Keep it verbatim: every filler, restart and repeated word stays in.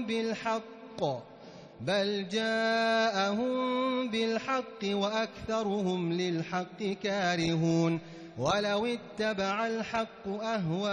بالحق بل جاءهم بالحق وأكثرهم للحق كارهون ولو اتبع الحق أهواءهم